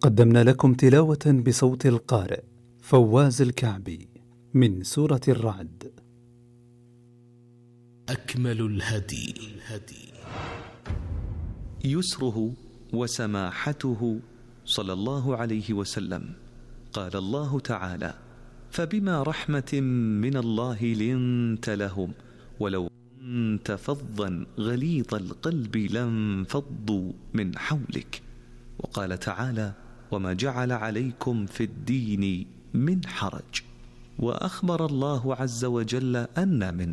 قدمنا لكم تلاوة بصوت القارئ فواز الكعبي من سورة الرعد. أكمل الهدي يسره وسماحته صلى الله عليه وسلم. قال الله تعالى: فبما رحمة من الله لنت لهم ولو كنت فظا غليظ القلب لانفضوا من حولك. وقال تعالى: وما جعل عليكم في الدين من حرج. وأخبر الله عز وجل أن من